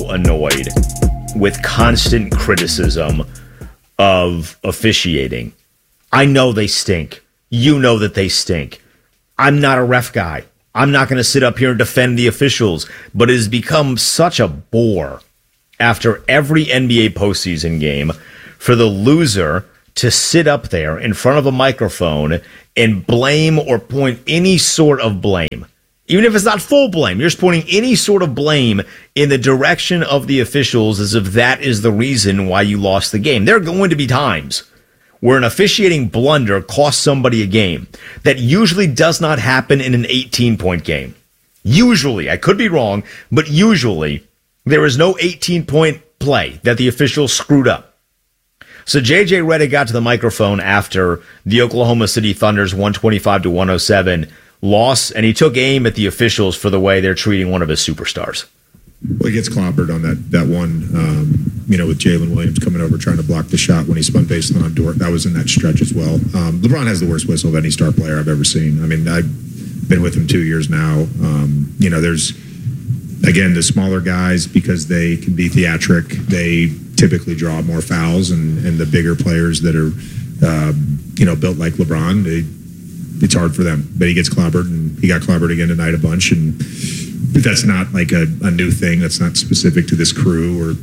annoyed with constant criticism of officiating. I know they stink. You know that they stink. I'm not a ref guy. I'm not going to sit up here and defend the officials, but it has become such a bore after every NBA postseason game for the loser to sit up there in front of a microphone and blame or point any sort of blame. Even if it's not full blame, you're just pointing any sort of blame in the direction of the officials as if that is the reason why you lost the game. There are going to be times where an officiating blunder costs somebody a game. That usually does not happen in an 18-point game. Usually, I could be wrong, but usually there is no 18-point play that the officials screwed up. So J.J. Redick got to the microphone after the Oklahoma City Thunder's 125-107 loss, and he took aim at the officials for the way they're treating one of his superstars. Well, he gets clobbered on that one, with Jalen Williams coming over trying to block the shot when he spun baseline on Dort. That was in that stretch as well. LeBron has the worst whistle of any star player I've ever seen. I mean, I've been with him 2 years now. There's, again, the smaller guys, because they can be theatric, they typically draw more fouls, and the bigger players that are, built like LeBron, it's hard for them. But he gets clobbered, and he got clobbered again tonight a bunch, and that's not like a new thing. That's not specific to this crew or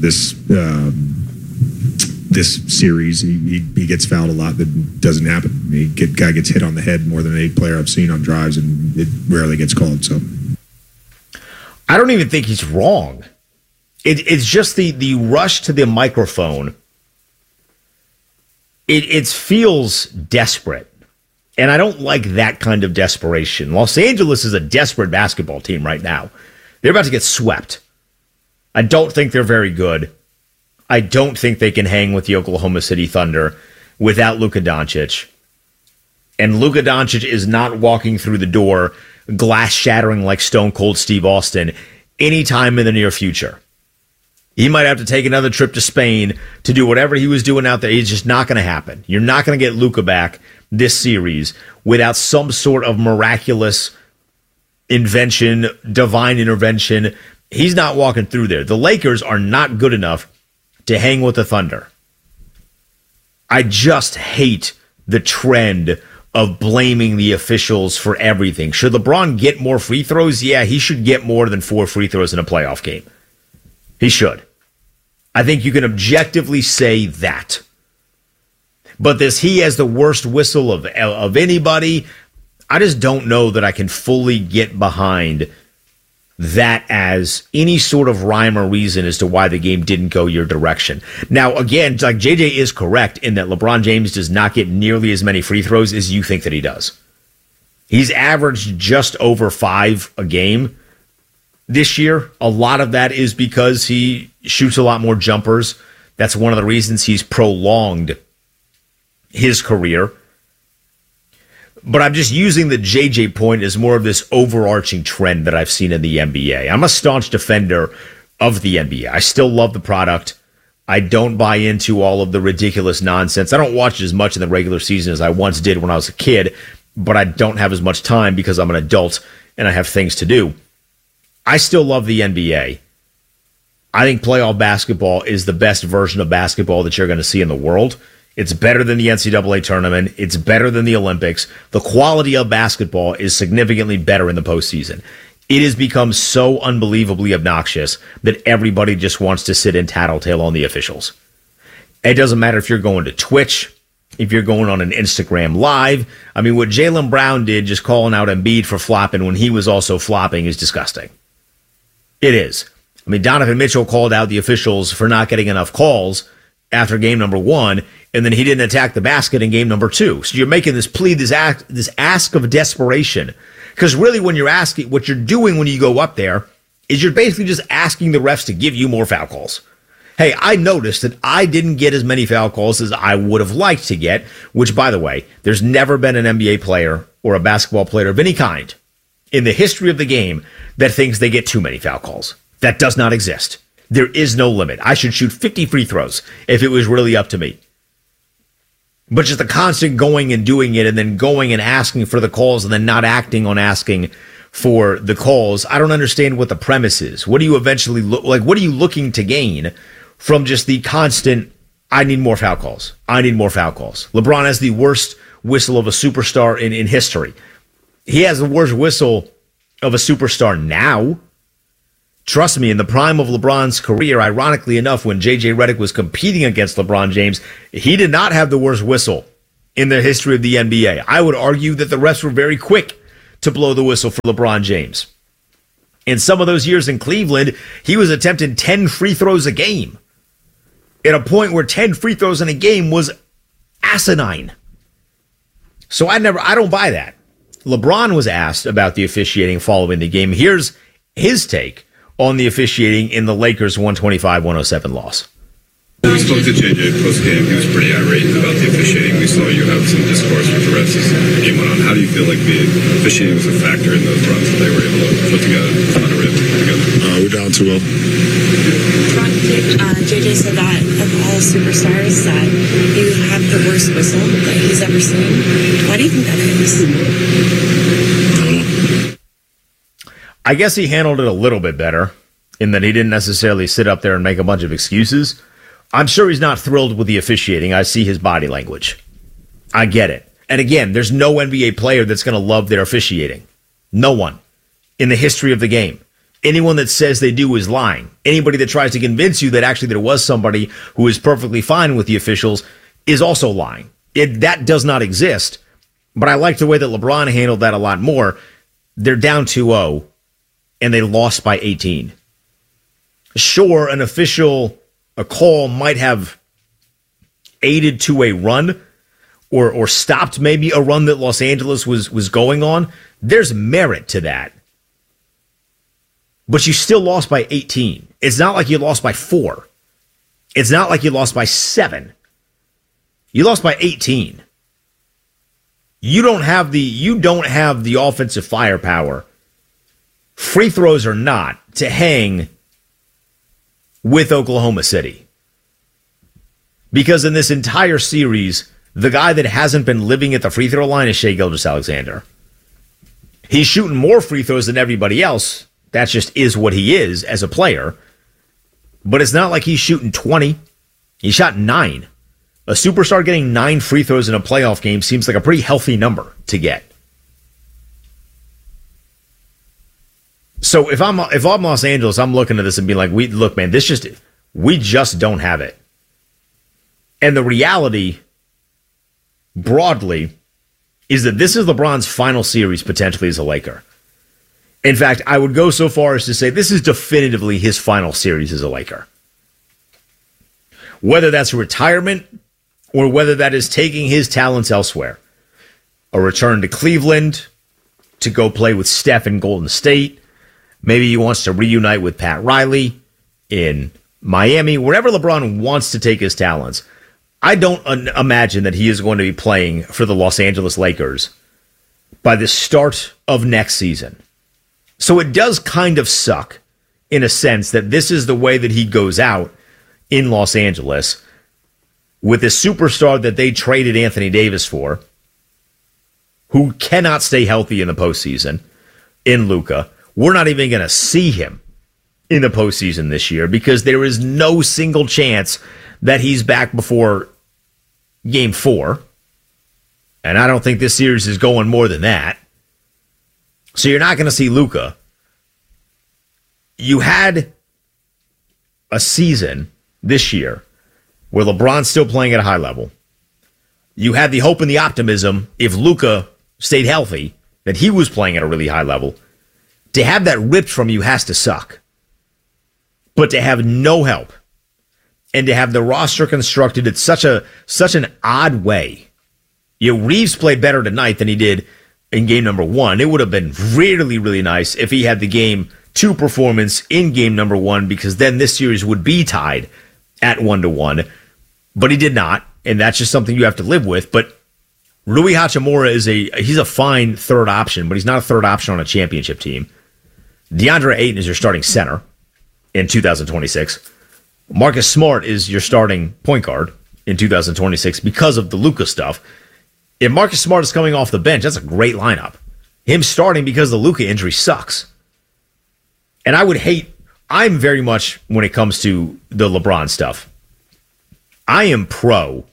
this series. He gets fouled a lot. That doesn't happen. Guy gets hit on the head more than any player I've seen on drives, and it rarely gets called. So I don't even think he's wrong. It's just the rush to the microphone. It feels desperate. And I don't like that kind of desperation. Los Angeles is a desperate basketball team right now. They're about to get swept. I don't think they're very good. I don't think they can hang with the Oklahoma City Thunder without Luka Doncic. And Luka Doncic is not walking through the door glass shattering like Stone Cold Steve Austin anytime in the near future. He might have to take another trip to Spain to do whatever he was doing out there. It's just not going to happen. You're not going to get Luka back this series without some sort of miraculous invention, divine intervention. He's not walking through there. The Lakers are not good enough to hang with the Thunder. I just hate the trend of blaming the officials for everything. Should LeBron get more free throws? Yeah, he should get more than 4 free throws in a playoff game. He should. I think you can objectively say that. But he has the worst whistle of anybody. I just don't know that I can fully get behind that as any sort of rhyme or reason as to why the game didn't go your direction. Now, again, like JJ is correct in that LeBron James does not get nearly as many free throws as you think that he does. He's averaged just over 5 a game this year. A lot of that is because he shoots a lot more jumpers. That's one of the reasons he's prolonged his career. But I'm just using the JJ point as more of this overarching trend that I've seen in the NBA. I'm a staunch defender of the NBA. I still love the product. I don't buy into all of the ridiculous nonsense. I don't watch it as much in the regular season as I once did when I was a kid, but I don't have as much time because I'm an adult and I have things to do. I still love the NBA. I think playoff basketball is the best version of basketball that you're going to see in the world. It's better than the NCAA tournament. It's better than the Olympics. The quality of basketball is significantly better in the postseason. It has become so unbelievably obnoxious that everybody just wants to sit and tattletale on the officials. It doesn't matter if you're going to Twitch, if you're going on an Instagram Live. I mean, what Jaylen Brown did, just calling out Embiid for flopping when he was also flopping, is disgusting. It is. I mean, Donovan Mitchell called out the officials for not getting enough calls after game number 1, and then he didn't attack the basket in game number 2. So you're making this plea, this ask of desperation. Because really when you're asking, what you're doing when you go up there is you're basically just asking the refs to give you more foul calls. Hey, I noticed that I didn't get as many foul calls as I would have liked to get, which, by the way, there's never been an NBA player or a basketball player of any kind in the history of the game that thinks they get too many foul calls. That does not exist. There is no limit. I should shoot 50 free throws if it was really up to me. But just the constant going and doing it and then going and asking for the calls and then not acting on asking for the calls. I don't understand what the premise is. What do you eventually look like? What are you looking to gain from just the constant, I need more foul calls. I need more foul calls. LeBron has the worst whistle of a superstar in history. He has the worst whistle of a superstar now. Trust me, in the prime of LeBron's career, ironically enough, when J.J. Redick was competing against LeBron James, he did not have the worst whistle in the history of the NBA. I would argue that the refs were very quick to blow the whistle for LeBron James. In some of those years in Cleveland, he was attempting 10 free throws a game. At a point where 10 free throws in a game was asinine. So I don't buy that. LeBron was asked about the officiating following the game. Here's his take on the officiating in the Lakers 125-107 loss. We spoke to JJ post-game. He was pretty irate about the officiating. We saw you have some discourse with the refs as the game went on. How do you feel like the officiating was a factor in those runs that they were able to put together, we're down 2-0. JJ said that of all superstars that you have the worst whistle that he's ever seen. Why do you think that is? I guess he handled it a little bit better in that he didn't necessarily sit up there and make a bunch of excuses. I'm sure he's not thrilled with the officiating. I see his body language. I get it. And again, there's no NBA player that's going to love their officiating. No one in the history of the game. Anyone that says they do is lying. Anybody that tries to convince you that actually there was somebody who is perfectly fine with the officials is also lying. That does not exist. But I like the way that LeBron handled that a lot more. They're down 2-0, and they lost by 18. Sure, a call might have aided to a run or stopped maybe a run that Los Angeles was going on. There's merit to that. But you still lost by 18. It's not like you lost by 4. It's not like you lost by 7. You lost by 18. You don't have the offensive firepower, free throws or not, to hang with Oklahoma City. Because in this entire series, the guy that hasn't been living at the free throw line is Shai Gilgeous-Alexander. He's shooting more free throws than everybody else. That just is what he is as a player. But it's not like he's shooting 20. He shot 9. A superstar getting 9 free throws in a playoff game seems like a pretty healthy number to get. So if I'm Los Angeles, I'm looking at this and being like, we just don't have it. And the reality, broadly, is that this is LeBron's final series potentially as a Laker. In fact, I would go so far as to say this is definitively his final series as a Laker. Whether that's retirement or whether that is taking his talents elsewhere. A return to Cleveland to go play with Steph in Golden State. Maybe he wants to reunite with Pat Riley in Miami. Wherever LeBron wants to take his talents. I don't imagine that he is going to be playing for the Los Angeles Lakers by the start of next season. So it does kind of suck in a sense that this is the way that he goes out in Los Angeles with this superstar that they traded Anthony Davis for, who cannot stay healthy in the postseason, in Luka. We're not even going to see him in the postseason this year because there is no single chance that he's back before Game 4. And I don't think this series is going more than that. So you're not going to see Luka. You had a season this year where LeBron's still playing at a high level. You had the hope and the optimism, if Luka stayed healthy, that he was playing at a really high level. To have that ripped from you has to suck. But to have no help and to have the roster constructed in such an odd way. Reeves played better tonight than he did in game number 1. It would have been really, really nice if he had the game 2 performance in game number 1, because then this series would be tied at 1-1. But he did not, and that's just something you have to live with. But Rui Hachimura he's a fine third option, but he's not a third option on a championship team. DeAndre Ayton is your starting center in 2026. Marcus Smart is your starting point guard in 2026 because of the Luka stuff. If Marcus Smart is coming off the bench, that's a great lineup. him starting because the Luka injury sucks. And I'm very much, when it comes to the LeBron stuff, I am pro,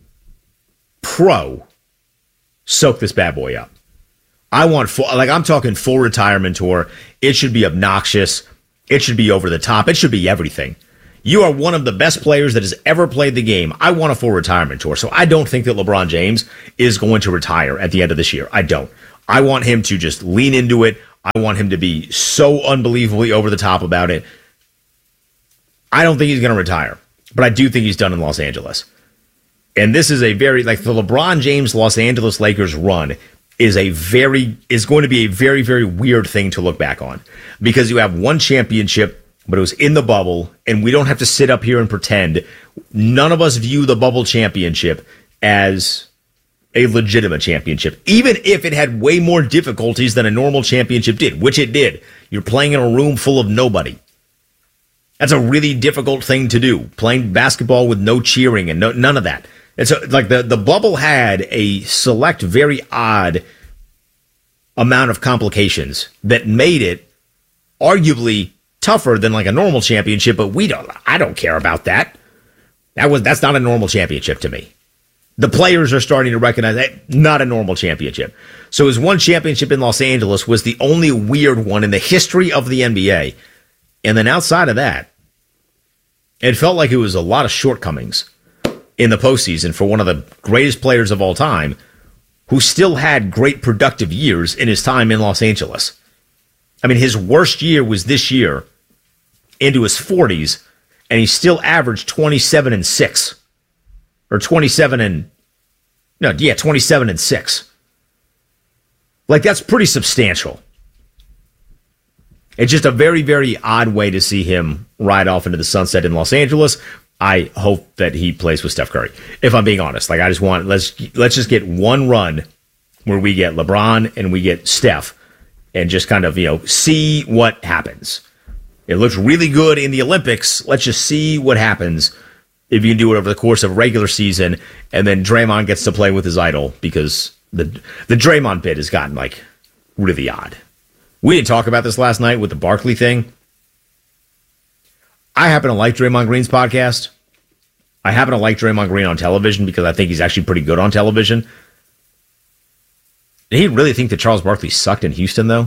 soak this bad boy up. I want I'm talking full retirement tour. It should be obnoxious. It should be over the top. It should be everything. You are one of the best players that has ever played the game. I want a full retirement tour. So I don't think that LeBron James is going to retire at the end of this year. I don't. I want him to just lean into it. I want him to be so unbelievably over the top about it. I don't think he's going to retire, but I do think he's done in Los Angeles. And this is a very, the LeBron James Los Angeles Lakers run is going to be a very, very weird thing to look back on, because you have one championship, but it was in the bubble, and we don't have to sit up here and pretend. None of us view the bubble championship as a legitimate championship, even if it had way more difficulties than a normal championship did, which it did. You're playing in a room full of nobody. That's a really difficult thing to do, playing basketball with no cheering and none of that. And so, the bubble had a select, very odd amount of complications that made it arguably tougher than a normal championship, but I don't care about that. That's not a normal championship to me. The players are starting to recognize that not a normal championship. So his one championship in Los Angeles was the only weird one in the history of the NBA. And then outside of that, it felt like it was a lot of shortcomings in the postseason for one of the greatest players of all time, who still had great productive years in his time in Los Angeles. I mean, his worst year was this year into his 40s, and he still averaged 27-6. Or 27-6. That's pretty substantial. It's just a very, very odd way to see him ride off into the sunset in Los Angeles. I hope that he plays with Steph Curry, if I'm being honest. I just want, let's just get one run where we get LeBron and we get Steph, and just kind of, see what happens. It looks really good in the Olympics. Let's just see what happens if you can do it over the course of regular season, and then Draymond gets to play with his idol, because the Draymond bit has gotten really odd. We didn't talk about this last night with the Barkley thing. I happen to like Draymond Green's podcast. I happen to like Draymond Green on television because I think he's actually pretty good on television. Did he really think that Charles Barkley sucked in Houston, though?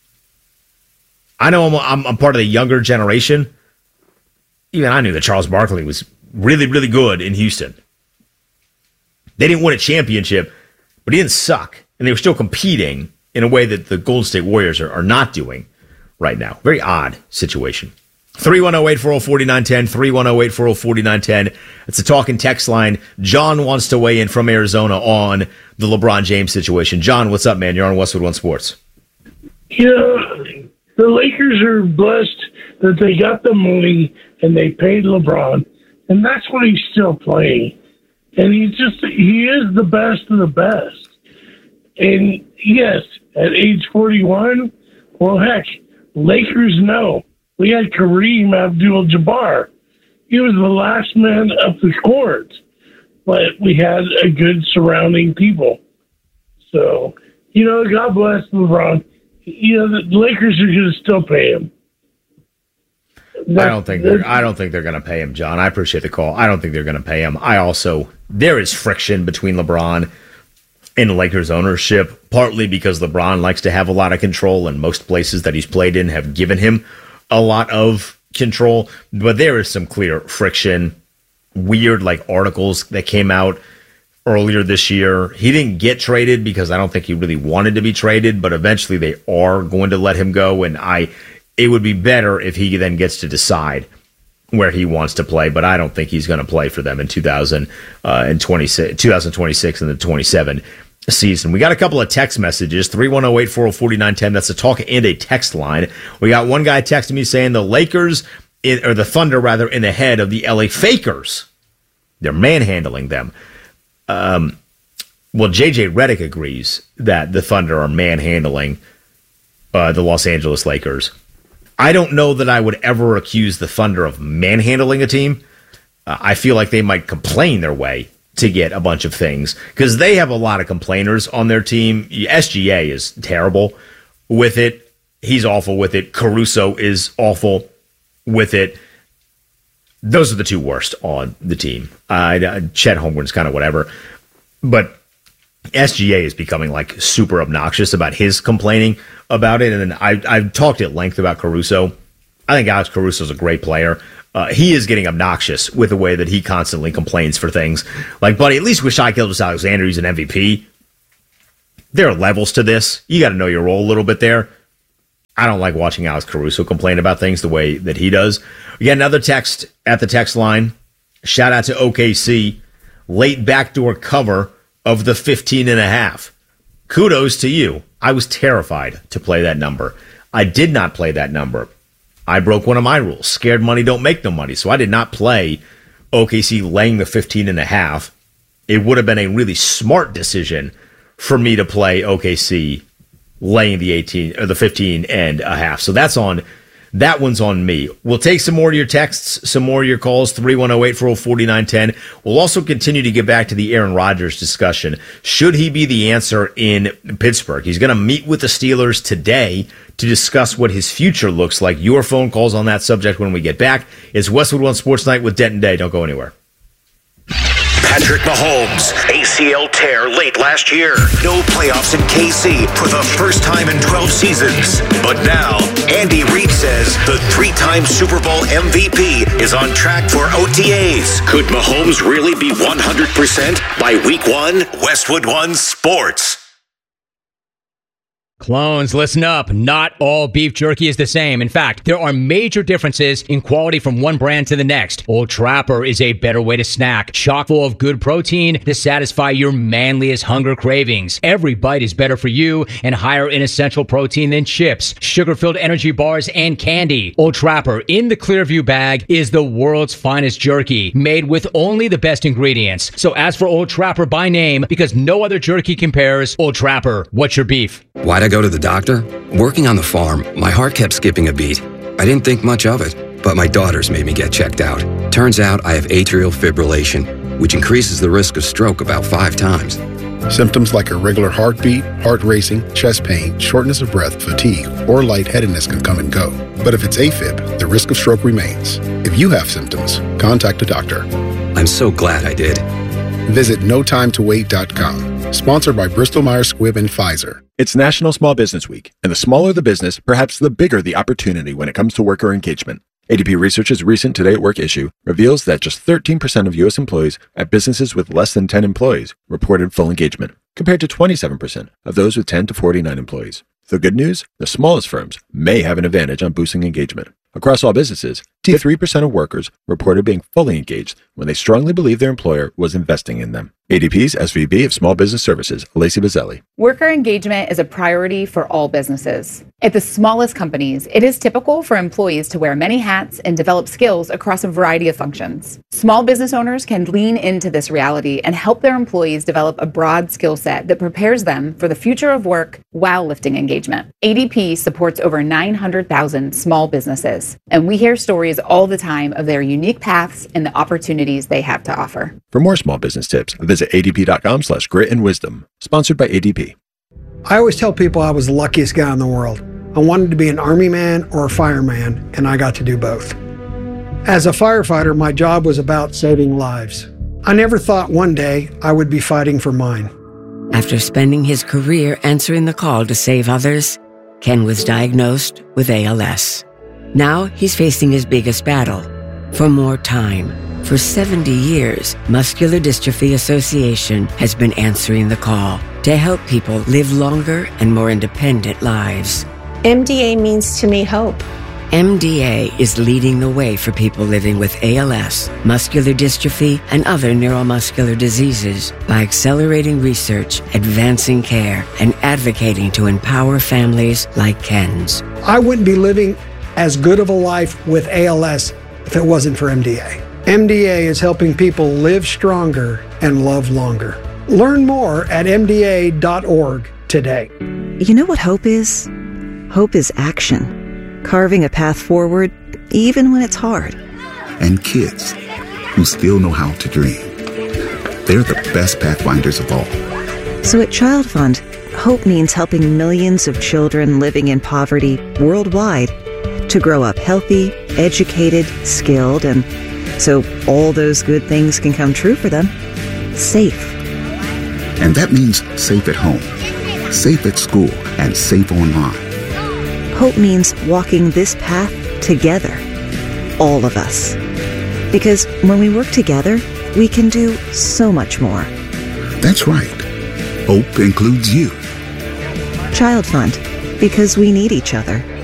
I know I'm part of the younger generation. Even I knew that Charles Barkley was really, really good in Houston. They didn't win a championship, but he didn't suck. And they were still competing in a way that the Golden State Warriors are not doing right now. Very odd situation. 310-840-4910, 310-840-4910. It's a talk and text line. John wants to weigh in from Arizona on the LeBron James situation. John, what's up, man? You're on Westwood One Sports. The Lakers are blessed that they got the money and they paid LeBron, and that's why he's still playing. And he is the best of the best. And yes, at age 41, well, heck, Lakers know. We had Kareem Abdul-Jabbar. He was the last man up the court, but we had a good surrounding people. So, God bless LeBron. The Lakers are going to still pay him. I don't think they're going to pay him, John. I appreciate the call. I don't think they're going to pay him. There is friction between LeBron and the Lakers ownership, partly because LeBron likes to have a lot of control, and most places that he's played in have given him a lot of control. But there is some clear friction. Weird articles that came out earlier this year. He didn't get traded because I don't think he really wanted to be traded, but eventually they are going to let him go, and it would be better if he then gets to decide where he wants to play, but I don't think he's going to play for them in 2026 and the 27 season. We got a couple of text messages, 310-840-4910. That's a talk and a text line. We got one guy texting me saying the the Thunder rather, in the head of the LA Fakers. They're manhandling them. Well, JJ Redick agrees that the Thunder are manhandling the Los Angeles Lakers. I don't know that I would ever accuse the Thunder of manhandling a team. I feel like they might complain their way to get a bunch of things because they have a lot of complainers on their team. SGA is terrible with it. He's awful with it. Caruso is awful with it. Those are the two worst on the team. Chet Holmgren's kind of whatever. But SGA is becoming like super obnoxious about his complaining about it. And then I've talked at length about Caruso. I think Alex Caruso is a great player. He is getting obnoxious with the way that he constantly complains for things. Like, buddy, at least with Shai Gilgeous-Alexander, he's an MVP. There are levels to this. You got to know your role a little bit there. I don't like watching Alex Caruso complain about things the way that he does. We got another text at the text line. Shout out to OKC. Late backdoor cover of the 15.5. Kudos to you. I was terrified to play that number. I did not play that number. I broke one of my rules. Scared money don't make no money. So I did not play OKC laying the 15.5. It would have been a really smart decision for me to play OKC laying the 18 or the 15.5. So that one's on me. We'll take some more of your texts, some more of your calls, 310-840-4910. We'll also continue to get back to the Aaron Rodgers discussion. Should he be the answer in Pittsburgh? He's going to meet with the Steelers today to discuss what his future looks like. Your phone calls on that subject when we get back. It's Westwood One Sports Night with Denton Day. Don't go anywhere. Patrick Mahomes, ACL tear late last year. No playoffs in KC for the first time in 12 seasons. But now, Andy Reid says the three-time Super Bowl MVP is on track for OTAs. Could Mahomes really be 100% by week 1? Westwood One Sports. Clones, listen up. Not all beef jerky is the same. In fact, there are major differences in quality from one brand to the next. Old Trapper is a better way to snack, chock full of good protein to satisfy your manliest hunger cravings. Every bite is better for you and higher in essential protein than chips, sugar-filled energy bars, and candy. Old Trapper in the Clearview bag is the world's finest jerky, made with only the best ingredients. So ask for Old Trapper by name because no other jerky compares. Old Trapper, what's your beef? Why'd I go to the doctor? Working on the farm, my heart kept skipping a beat. I didn't think much of it, but my daughters made me get checked out. Turns out I have atrial fibrillation, which increases the risk of stroke about 5 times. Symptoms like irregular heartbeat, heart racing, chest pain, shortness of breath, fatigue, or lightheadedness can come and go. But if it's AFib, the risk of stroke remains. If you have symptoms, contact a doctor. I'm so glad I did. Visit notimetowait.com. Sponsored by Bristol Myers Squibb and Pfizer. It's National Small Business Week, and the smaller the business, perhaps the bigger the opportunity when it comes to worker engagement. ADP Research's recent Today at Work issue reveals that just 13% of U.S. employees at businesses with less than 10 employees reported full engagement, compared to 27% of those with 10 to 49 employees. The good news? The smallest firms may have an advantage on boosting engagement. Across all businesses, 3% of workers reported being fully engaged when they strongly believe their employer was investing in them. ADP's SVP of Small Business Services, Lacey Bazzelli. Worker engagement is a priority for all businesses. At the smallest companies, it is typical for employees to wear many hats and develop skills across a variety of functions. Small business owners can lean into this reality and help their employees develop a broad skill set that prepares them for the future of work while lifting engagement. ADP supports over 900,000 small businesses, and we hear stories all the time of their unique paths and the opportunities they have to offer. For more small business tips, visit adp.com/grit and wisdom. Sponsored by ADP. I always tell people I was the luckiest guy in the world. I wanted to be an Army man or a fireman, and I got to do both. As a firefighter, my job was about saving lives. I never thought one day I would be fighting for mine. After spending his career answering the call to save others, Ken was diagnosed with ALS. Now he's facing his biggest battle, for more time. For 70 years, Muscular Dystrophy Association has been answering the call to help people live longer and more independent lives. MDA means to me hope. MDA is leading the way for people living with ALS, muscular dystrophy, and other neuromuscular diseases by accelerating research, advancing care, and advocating to empower families like Ken's. I wouldn't be living as good of a life with ALS if it wasn't for MDA. MDA is helping people live stronger and love longer. Learn more at MDA.org today. You know what hope is? Hope is action. Carving a path forward, even when it's hard. And kids who still know how to dream. They're the best pathfinders of all. So at Child Fund, hope means helping millions of children living in poverty worldwide to grow up healthy, educated, skilled, and so all those good things can come true for them, safe. And that means safe at home, safe at school, and safe online. Hope means walking this path together, all of us. Because when we work together, we can do so much more. That's right. Hope includes you. Child Fund, because we need each other.